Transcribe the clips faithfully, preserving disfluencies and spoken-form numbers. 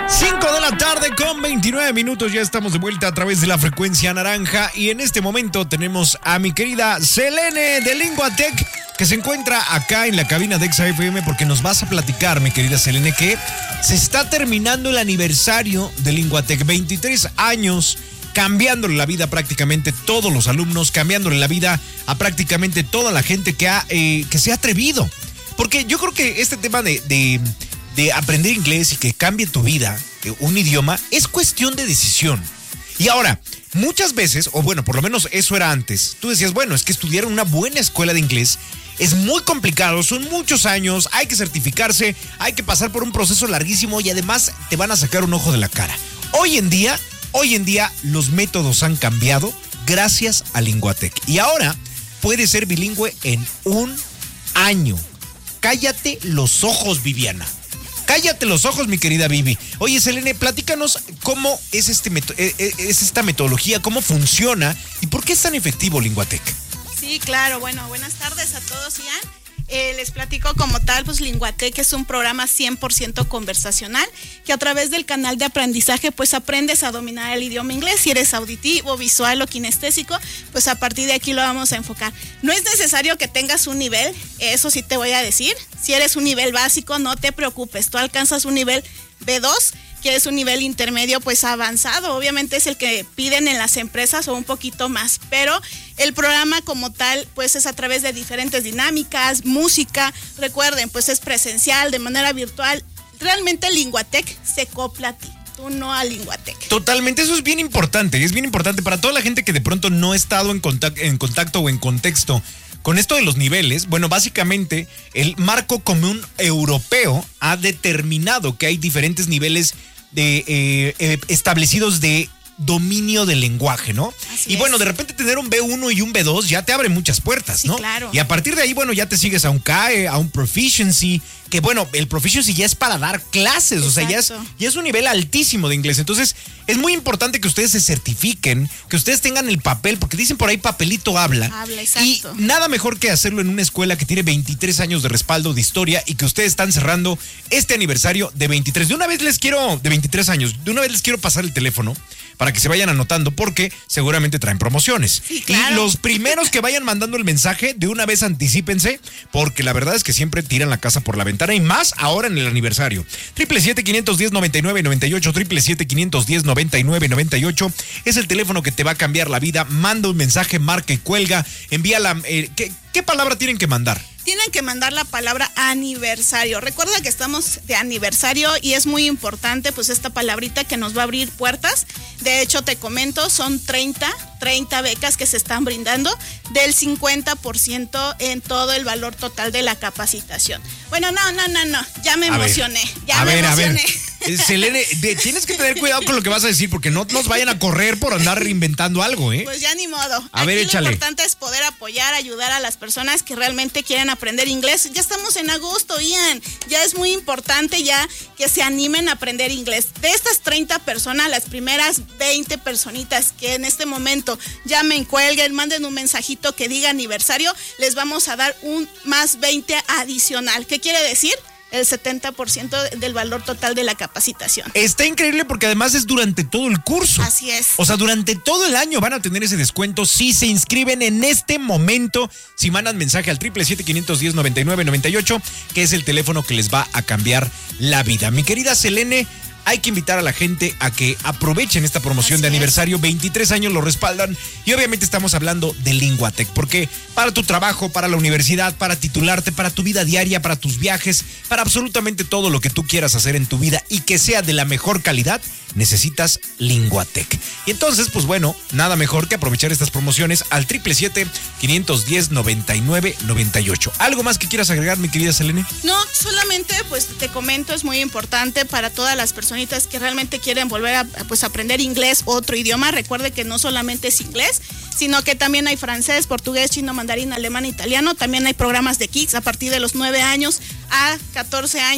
cinco de la tarde con veintinueve minutos, ya estamos de vuelta a través de la frecuencia naranja y en este momento tenemos a mi querida Selene de Linguatec que se encuentra acá en la cabina de Exa F M porque nos vas a platicar, mi querida Selene, que se está terminando el aniversario de Linguatec, veintitrés años, cambiándole la vida a prácticamente todos los alumnos, cambiándole la vida a prácticamente toda la gente que, ha, eh, que se ha atrevido. Porque yo creo que este tema de... de de aprender inglés y que cambie tu vida, un idioma, es cuestión de decisión. Y ahora, muchas veces, o bueno, por lo menos eso era antes, tú decías, bueno, es que estudiar en una buena escuela de inglés es muy complicado, son muchos años, hay que certificarse, hay que pasar por un proceso larguísimo y además te van a sacar un ojo de la cara. Hoy en día, hoy en día los métodos han cambiado gracias a Linguatec. Y ahora puedes ser bilingüe en un año. Cállate los ojos, Viviana. Cállate los ojos, mi querida Vivi. Oye, Selene, platícanos cómo es, este meto- es esta metodología, cómo funciona y por qué es tan efectivo Linguatec. Sí, claro. Bueno, buenas tardes a todos, Ian. Eh, les platico como tal, pues Linguatec es un programa cien por ciento conversacional que a través del canal de aprendizaje pues aprendes a dominar el idioma inglés. Si eres auditivo, visual o kinestésico, pues a partir de aquí lo vamos a enfocar. No es necesario que tengas un nivel, eso sí te voy a decir. Si eres un nivel básico, no te preocupes, tú alcanzas un nivel B dos, que es un nivel intermedio pues avanzado, obviamente es el que piden en las empresas o un poquito más, pero el programa como tal pues es a través de diferentes dinámicas, música, recuerden pues es presencial, de manera virtual, realmente Linguatec se copla a ti, tú no a Linguatec. Totalmente, eso es bien importante, es bien importante para toda la gente que de pronto no ha estado en contacto, en contacto o en contexto con esto de los niveles. Bueno, básicamente el marco común europeo ha determinado que hay diferentes niveles de, eh, eh, establecidos de dominio del lenguaje, ¿no? Así y es. bueno, de repente tener un B uno y un B dos ya te abre muchas puertas, Sí, ¿no? claro. Y a partir de ahí, bueno, ya te sigues a un C A E, a un Proficiency, que bueno, el Proficiency ya es para dar clases, Exacto. o sea, ya es, ya es un nivel altísimo de inglés. Entonces, es muy importante que ustedes se certifiquen, que ustedes tengan el papel, porque dicen por ahí papelito habla. Habla, exacto. Y nada mejor que hacerlo en una escuela que tiene veintitrés años de respaldo de historia y que ustedes están cerrando este aniversario de veintitrés. De una vez les quiero, de veintitrés años, de una vez les quiero pasar el teléfono para que se vayan anotando porque seguramente traen promociones. Sí, claro. Y los primeros que vayan mandando el mensaje, de una vez anticípense, porque la verdad es que siempre tiran la casa por la ventana y más ahora en el aniversario. Triple siete, quinientos diez, noventa y nueve, noventa y ocho, triple siete, quinientos diez, noventa y nueve, noventa y ocho. Es el teléfono que te va a cambiar la vida. Manda un mensaje, marca y cuelga. Envía la... Eh, ¿qué, ¿Qué palabra tienen que mandar? Tienen que mandar la palabra aniversario. Recuerda que estamos de aniversario y es muy importante pues esta palabrita que nos va a abrir puertas. De hecho, te comento, son treinta, treinta becas que se están brindando del cincuenta por ciento en todo el valor total de la capacitación. Bueno, no, no, no, no, ya me A emocioné, ver, ya a me ver, emocioné. A ver, Selene, de, tienes que tener cuidado con lo que vas a decir porque no nos vayan a correr por andar reinventando algo, ¿eh? Pues ya ni modo. A Aquí ver, lo échale. importante es poder apoyar, ayudar a las personas que realmente quieren aprender inglés. Ya estamos en agosto, Ian. Ya es muy importante ya que se animen a aprender inglés. De estas treinta personas, las primeras veinte personitas que en este momento llamen, cuelguen, manden un mensajito que diga aniversario, les vamos a dar un más veinte adicional. ¿Qué quiere decir? El setenta por ciento del valor total de la capacitación. Está increíble porque además es durante todo el curso. Así es. O sea, durante todo el año van a tener ese descuento si se inscriben en este momento, si mandan mensaje al triple siete, quinientos diez, noventa y nueve, noventa y ocho, que es el teléfono que les va a cambiar la vida. Mi querida Selene, hay que invitar a la gente a que aprovechen esta promoción Así de es. aniversario. veintitrés años lo respaldan y obviamente estamos hablando de Linguatec, porque para tu trabajo, para la universidad, para titularte, para tu vida diaria, para tus viajes, para absolutamente todo lo que tú quieras hacer en tu vida y que sea de la mejor calidad, necesitas Linguatec. Y entonces, pues bueno, nada mejor que aprovechar estas promociones al triple siete, quinientos diez, noventa y nueve, noventa y ocho. ¿Algo más que quieras agregar, mi querida Selene? No, solamente pues te comento, es muy importante para todas las personitas que realmente quieren volver a pues aprender inglés, otro idioma. Recuerde que no solamente es inglés, sino que también hay francés, portugués, chino, mandarín, alemán, italiano. También hay programas de Kids a partir de los nueve años a catorce años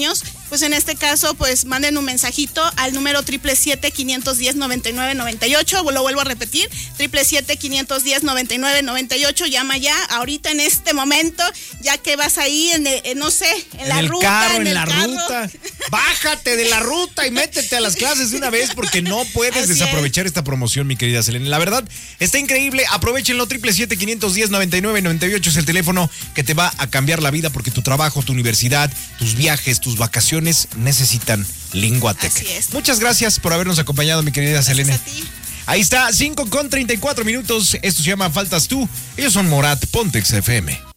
pues en este caso, pues manden un mensajito al número siete siete siete, cinco uno cero, nueve nueve nueve ocho, lo vuelvo a repetir, siete siete siete, cinco uno cero, nueve nueve nueve ocho, llama ya, ahorita en este momento, ya que vas ahí, en, el, en no sé, en, en la el ruta, carro, en, en el la carro. ruta, bájate de la ruta y métete a las clases de una vez porque no puedes Así desaprovechar es. esta promoción, mi querida Selene. La verdad, está increíble, aprovechenlo, siete siete siete, cinco uno cero, nueve nueve nueve ocho es el teléfono que te va a cambiar la vida porque tu trabajo, tu universidad, tus viajes, tus vacaciones necesitan Linguatec. Así es. Muchas gracias por habernos acompañado, mi querida Gracias Selene. a ti. Ahí está, cinco con treinta y cuatro minutos. Esto se llama Faltas Tú. Ellos son Morat, Pontex F M.